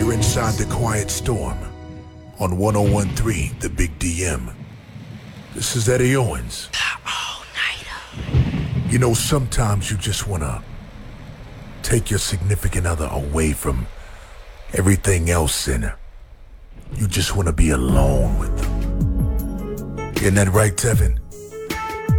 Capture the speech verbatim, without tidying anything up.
You're inside the Quiet Storm on one oh one point three The Big D M. This is Eddie Owens. All-nighter. You know, sometimes you just want to take your significant other away from everything else and you just want to be alone with them. Isn't that right, Tevin?